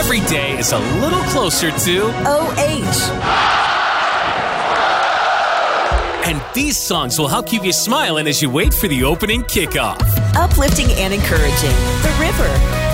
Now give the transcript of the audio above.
every day is a little closer to OH. And these songs will help keep you smiling as you wait for the opening kickoff. Uplifting and encouraging. The River.